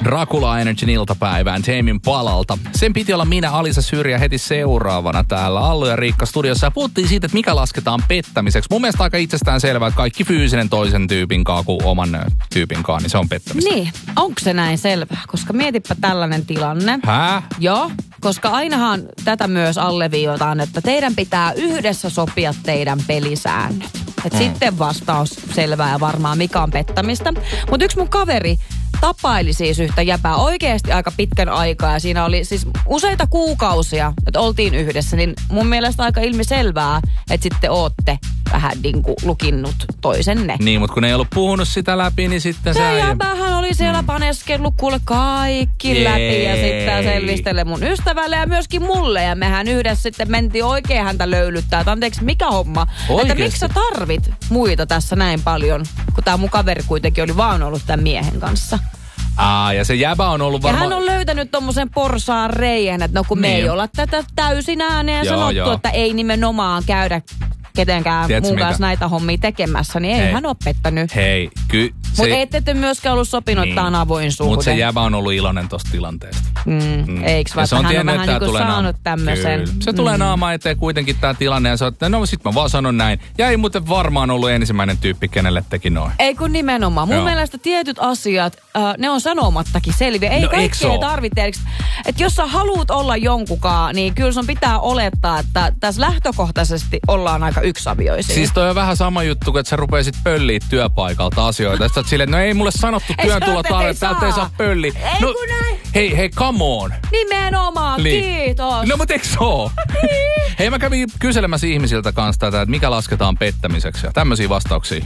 Dracula Energyn iltapäivään Tame Impalalta. Sen piti olla minä, Alisa Syrjä, heti seuraavana täällä Allu ja Riikka studiossa. Ja puhuttiin siitä, että mikä lasketaan pettämiseksi. Mun mielestä aika itsestään selvää, että kaikki fyysinen toisen tyypin kaa kuin oman tyypin kaa, niin se on pettämistä. Niin, onko se näin selvää? Koska mietipä tällainen tilanne. Hää? Joo, koska ainahan tätä myös alleviivataan, että teidän pitää yhdessä sopia teidän pelisäännöt. Et sitten vastaus selvää ja varmaan mikä on pettämistä. Mutta yksi mun kaveri tapaili siis yhtä jäpää oikeasti aika pitkän aikaa. Ja siinä oli siis useita kuukausia, että oltiin yhdessä. Niin mun mielestä aika ilmiselvää, että sitten ootte vähän niinku lukinnut toisenne. Niin, mutta kun ei ollut puhunut sitä läpi, niin sitten se jäbähän oli siellä paneskellut kuule kaikki läpi. Ja sitten selvistele mun ystävälle ja myöskin mulle. Ja mehän yhdessä sitten mentiin oikein häntä löylyttää. Että anteeksi, mikä homma? Oikeasti? Että miksi sä tarvit muita tässä näin paljon, kun tää mun kaveri kuitenkin oli vaan ollut tämän miehen kanssa. Ja se jäbä on ollut varmaan... Ja hän on löytänyt tommosen porsaan reijän, että no kun me ei olla tätä täysin ääneen sanottu, että ei nimenomaan käydä ketenkään muun kanssa näitä hommia tekemässä, niin ei hän ole pettänyt. Hei, mutta ette myöskään ollut sopinut, että on avoin suhde. Mutta se jäbä on ollut iloinen tosta tilanteesta. Eiks vaikka hän on vähän niin kuin saanut tämmöisen. Se tulee naamaan eteen kuitenkin tää tilanne ja sä oot, no sit mä vaan sanon näin. Ja ei muuten varmaan ollut ensimmäinen tyyppi, kenelle teki noin. Ei kun nimenomaan. Mun mielestä tietyt asiat, ne on sanomattakin selviä. Ei kaikkea tarvitse. Että jos sä haluut olla jonkukaan, niin kyllä sun pitää olettaa, että tässä lähtökohtaisesti ollaan aika yksavioisia. Siis toi on vähän sama juttu, kun että sä rupeisit pölliä työpaikalta asioita. Ja sä oot silleen, no ei mulle sanottu työntulotarve, täältä ei saa pölliä. Ei no, kun näin. Hei, come on. Nimenomaan, kiitos. No mut eikö se oo? Hei, mä kävin kyselemässä ihmisiltä kanssa tätä, että mikä lasketaan pettämiseksi. Ja tämmöisiä vastauksia.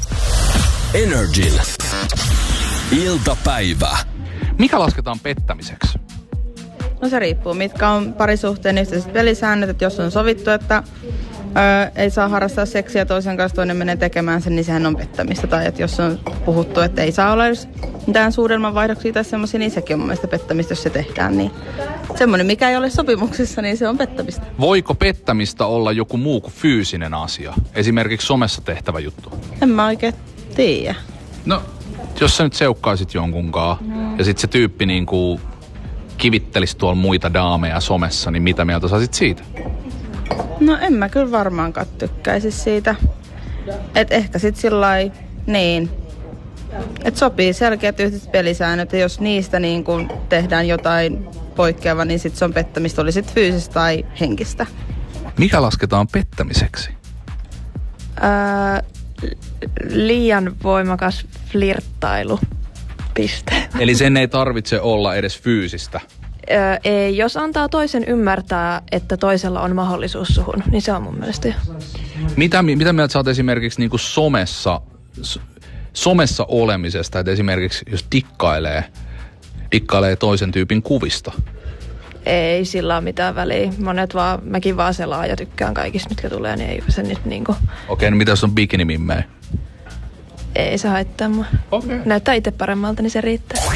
Energin iltapäivä. Mikä lasketaan pettämiseksi? No se riippuu, mitkä on parisuhteen yhteiset pelisäännöt, että jos on sovittu, että ei saa harrastaa seksiä toisen kanssa, toinen menee tekemään sen, niin sehän on pettämistä. Tai että jos on puhuttu, että ei saa olla mitään suudelmanvaihdoksia tai semmoisia, niin sekin on mun mielestä pettämistä, jos se tehdään. Niin semmoinen, mikä ei ole sopimuksessa, niin se on pettämistä. Voiko pettämistä olla joku muu kuin fyysinen asia? Esimerkiksi somessa tehtävä juttu? En mä oikein tiedä. No, jos sä nyt seukkaisit jonkunkaan ja sit se tyyppi niinku kivittelisi tuolla muita daameja somessa, niin mitä mieltä saisit siitä? No en mä kyllä varmaankaan tykkäisi siitä. Et ehkä sit sillai, niin, että sopii selkeät yhteiset pelisäännöt ja jos niistä niin kun tehdään jotain poikkeavaa, niin sit se on pettämistä, oli sit fyysistä tai henkistä. Mikä lasketaan pettämiseksi? Liian voimakas flirttailu. Piste. Eli sen ei tarvitse olla edes fyysistä? Ei, jos antaa toisen ymmärtää, että toisella on mahdollisuus suhun, niin se on mun mielestä jo. Mitä mieltä sä oot esimerkiksi niin kuin somessa olemisesta, että esimerkiksi jos dikkailee toisen tyypin kuvista? Ei sillä ole mitään väliä. Mäkin vaan selaan ja tykkään kaikista, mitkä tulee, niin ei se nyt niinku... Okei, no mitä jos on bikinimimmejä? Ei se haittaa mua. Okay. Näyttää itse paremmalta, niin se riittää.